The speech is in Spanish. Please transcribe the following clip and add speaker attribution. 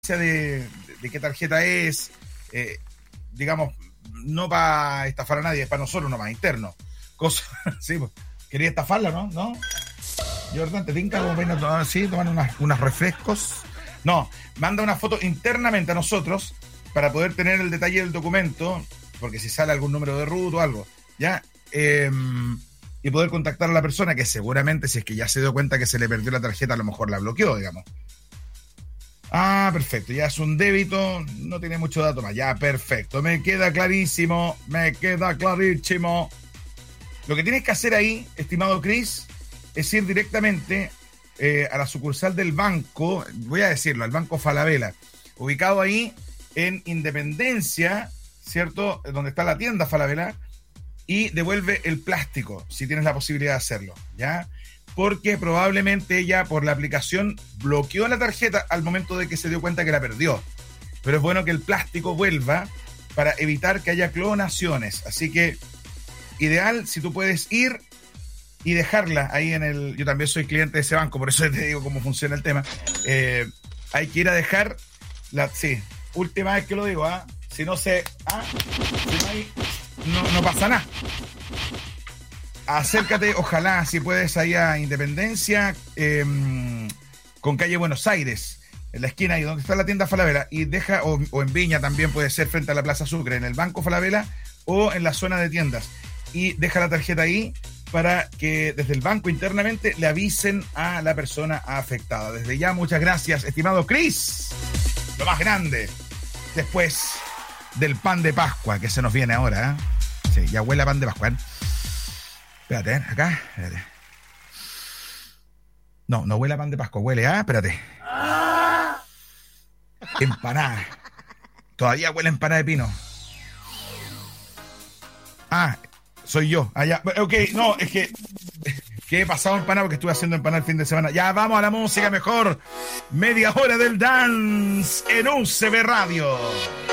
Speaker 1: de qué tarjeta es, digamos, no para estafar a nadie, es para nosotros nomás, interno. Cosa, sí, pues, quería estafarla, ¿no? ¿No? Jordan, ¿te tinca como ven así, tomar unos refrescos? No, manda una foto internamente a nosotros para poder tener el detalle del documento, porque si sale algún número de root o algo, ¿ya? Y poder contactar a la persona que seguramente, si es que ya se dio cuenta que se le perdió la tarjeta, a lo mejor la bloqueó, digamos. Ah, perfecto, ya es un débito, no tiene mucho dato más, ya, perfecto, me queda clarísimo. Lo que tienes que hacer ahí, estimado Chris, es ir directamente a la sucursal del banco, voy a decirlo, al Banco Falabella, ubicado ahí en Independencia, ¿cierto? Donde está la tienda Falabella, y devuelve el plástico, si tienes la posibilidad de hacerlo, ¿ya? Porque probablemente ella, por la aplicación, bloqueó la tarjeta al momento de que se dio cuenta que la perdió. Pero es bueno que el plástico vuelva para evitar que haya clonaciones. Así que, ideal, si tú puedes ir y dejarla ahí en el... Yo también soy cliente de ese banco, por eso te digo cómo funciona el tema. Hay que ir a dejar la... Sí, última vez que lo digo, ¿ah? Si no se... ¿ah? Si no hay... No pasa nada. Acércate, ojalá, si puedes, ahí a Independencia, con calle Buenos Aires, en la esquina ahí donde está la tienda Falabella, y deja, o en Viña también puede ser, frente a la Plaza Sucre, en el Banco Falabella o en la zona de tiendas, y deja la tarjeta ahí para que desde el banco internamente le avisen a la persona afectada. Desde ya, muchas gracias, estimado Chris, lo más grande, después del pan de Pascua que se nos viene ahora, ¿eh? Sí, ya huele a pan de Pascua, ¿eh? Espérate, acá, espérate. No huele a pan de Pascua, huele a, espérate. Empanada. Todavía huele a empanada de pino. Ah, soy yo. Ya. Ok, no, es que he pasado empanada porque estuve haciendo empanada el fin de semana. Ya, vamos a la música mejor. Media hora del dance en UCB Radio.